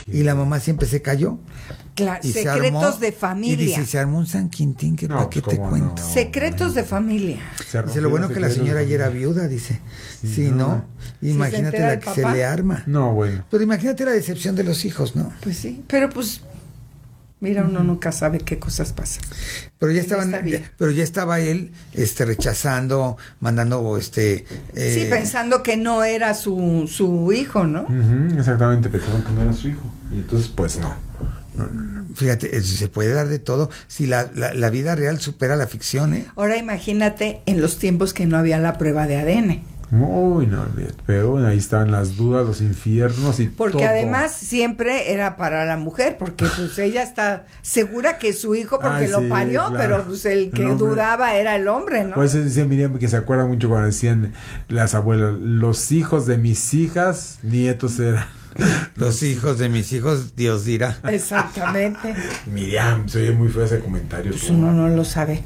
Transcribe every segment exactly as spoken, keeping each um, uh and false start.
y la mamá siempre se cayó. Claro, y secretos armó, de familia. Y dice, se armó un San Quintín que No, para qué pues, te ¿cómo cuento. no? Secretos de familia. Dice, lo bueno que la señora ya era viuda, dice. Sí, sí ¿no? ¿no? Imagínate si la que se le arma. No, bueno. Pero imagínate la decepción de los hijos, ¿no? Pues sí, pero pues, mira, uno uh-huh. nunca sabe qué cosas pasan. Pero ya estaban, pero ya estaba él, este, rechazando, mandando, este. Eh, sí, pensando que no era su, su hijo, ¿no? Uh-huh, exactamente, pensaban que no era su hijo. Y entonces, pues no. No, no, no. Fíjate, se puede dar de todo si la, la, la vida real supera la ficción, ¿eh? Ahora imagínate en los tiempos que no había la prueba de A D N. Uy, no, pero ahí estaban las dudas, los infiernos y porque todo. Además siempre era para la mujer, porque pues ella está segura que es su hijo porque Ay, lo sí, parió, claro. Pero pues el que el dudaba era el hombre, ¿no? Pues decía Miriam que se acuerda mucho cuando decían las abuelas, los hijos de mis hijas, nietos eran. Los hijos de mis hijos, Dios dirá. Exactamente. Miriam, se oye muy feo ese comentario. Pues uno no lo sabe.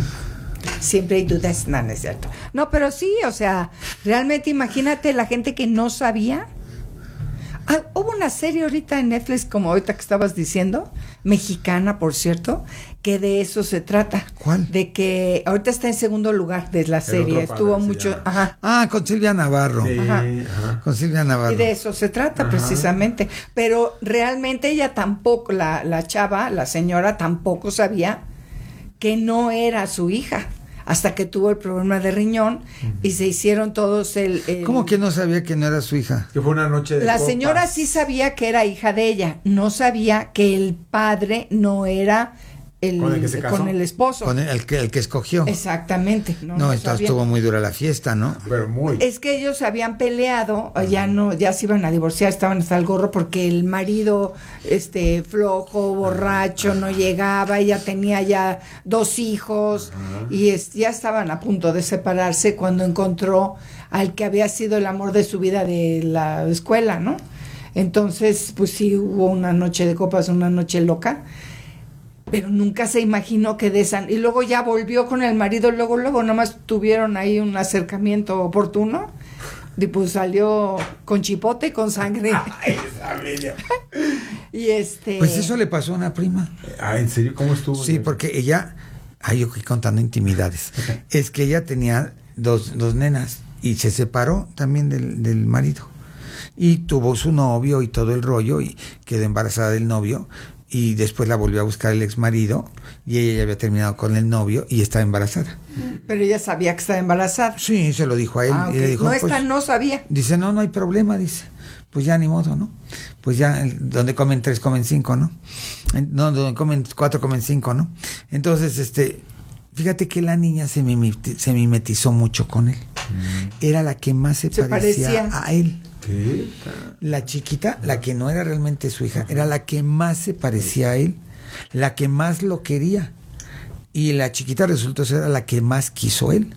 Siempre hay dudas, no, no es cierto. No, pero sí, o sea, realmente imagínate la gente que no sabía. Ah, hubo una serie ahorita en Netflix, como ahorita que estabas diciendo, mexicana, por cierto, que de eso se trata. ¿Cuál? De que ahorita está en segundo lugar de la serie. Estuvo mucho. Ajá. Ah, con Silvia Navarro. Sí, ajá. Ajá. Con Silvia Navarro. Y de eso se trata, ajá. precisamente. Pero realmente ella tampoco, la, la chava, la señora, tampoco sabía que no era su hija. Hasta que tuvo el problema de riñón uh-huh. y se hicieron todos el, el... ¿Cómo que no sabía que no era su hija? Que fue una noche de La copas. señora sí sabía que era hija de ella, no sabía que el padre no era el, ¿Con el que se casó? Con el esposo. Con el, el, que, el que escogió. Exactamente. No, no, no entonces sabía. estuvo muy dura la fiesta, ¿no? Pero muy. Es que ellos habían peleado, uh-huh. ya no, ya se iban a divorciar, estaban hasta el gorro porque el marido, este, flojo, borracho, uh-huh. no llegaba, ella tenía ya dos hijos uh-huh. y es, ya estaban a punto de separarse cuando encontró al que había sido el amor de su vida de la escuela, ¿no? Entonces, pues sí, hubo una noche de copas, una noche loca. Pero nunca se imaginó que de esa... Y luego ya volvió con el marido, luego, luego nomás tuvieron ahí un acercamiento oportuno. Y pues salió con chipote y con sangre. Ay, esa bella. Y este... Pues eso le pasó a una prima. Ah, ¿en serio? ¿Cómo estuvo? Sí, porque ella... Ay, yo estoy contando intimidades. Es que ella tenía dos, dos nenas y se separó también del, del marido. Y tuvo su novio y todo el rollo y quedó embarazada del novio. Y después la volvió a buscar el ex marido y ella ya había terminado con el novio y estaba embarazada. Pero ella sabía que estaba embarazada. Sí, se lo dijo a él. Ah, okay. Y le dijo, no, pues, esta no sabía. Dice, no, no hay problema, dice. Pues ya ni modo, ¿no? Pues ya, donde comen tres, comen cinco, ¿no? No, donde comen cuatro, comen cinco, ¿no? Entonces, este, fíjate que la niña se, mimeti- se mimetizó mucho con él. Mm. Era la que más se, se parecía, parecía a él. ¿Qué? La chiquita, la que no era realmente su hija, era la que más se parecía a él, la que más lo quería. Y la chiquita resultó ser la que más quiso él.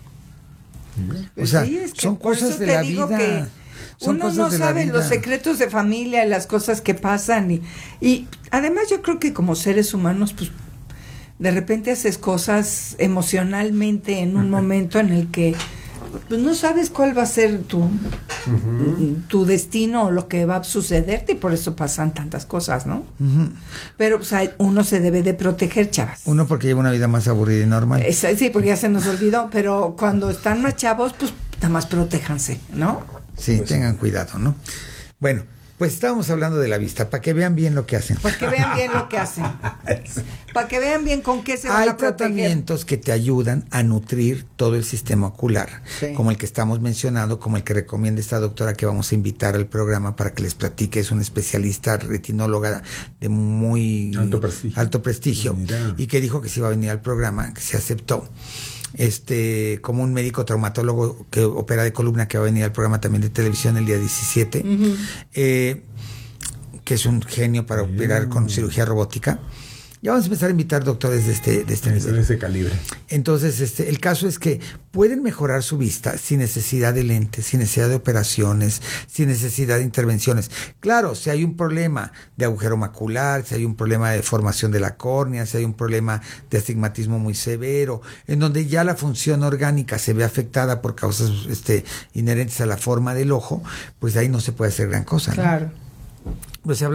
Pues o sea, sí, es que son cosas de la vida. Son uno cosas no de la sabe vida. Los secretos de familia, las cosas que pasan. Y, y además yo creo que como seres humanos, pues de repente haces cosas emocionalmente en un momento en el que pues no sabes cuál va a ser tu, uh-huh. tu destino o lo que va a sucederte y por eso pasan tantas cosas, ¿no? Uh-huh. Pero o sea, uno se debe de proteger, chavas. Uno porque lleva una vida más aburrida y normal. Es, sí, porque ya se nos olvidó, pero cuando están más chavos, pues nada más protéjanse, ¿no? Sí, pues, tengan cuidado, ¿no? Bueno, pues estábamos hablando de la vista, para que vean bien lo que hacen. Para que vean bien lo que hacen. Para que vean bien con qué se van Hay a proteger. Hay tratamientos que te ayudan a nutrir todo el sistema ocular, sí. como el que estamos mencionando, como el que recomienda esta doctora que vamos a invitar al programa para que les platique. Es una especialista retinóloga de muy alto prestigio, alto prestigio y que dijo que se iba a venir al programa, que se aceptó. Este, como un médico traumatólogo que opera de columna, que va a venir al programa también de televisión el día diecisiete, uh-huh. eh, que es un genio para yeah. operar con cirugía robótica. Ya vamos a empezar a invitar doctores de este, de este de nivel. ese calibre. Entonces, este, el caso es que pueden mejorar su vista sin necesidad de lentes, sin necesidad de operaciones, sin necesidad de intervenciones. Claro, si hay un problema de agujero macular, si hay un problema de formación de la córnea, si hay un problema de astigmatismo muy severo, en donde ya la función orgánica se ve afectada por causas este, inherentes a la forma del ojo, pues ahí no se puede hacer gran cosa, ¿no? Claro. Pues se habla